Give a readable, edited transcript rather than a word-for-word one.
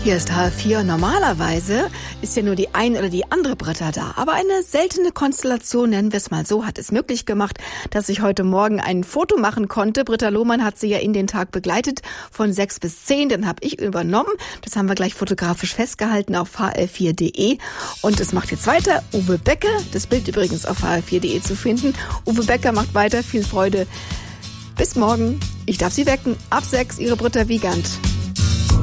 Hier ist HR4. Normalerweise ist ja nur die eine oder die andere Britta da. Aber eine seltene Konstellation, nennen wir es mal so, hat es möglich gemacht, dass ich heute Morgen ein Foto machen konnte. Britta Lohmann hat sie ja in den Tag begleitet von 6 bis 10. Dann habe ich übernommen. Das haben wir gleich fotografisch festgehalten auf hr4.de. Und es macht jetzt weiter Uwe Becker. Das Bild übrigens auf hr4.de zu finden. Uwe Becker macht weiter. Viel Freude. Bis morgen. Ich darf Sie wecken. Ab 6, Ihre Britta Wiegand.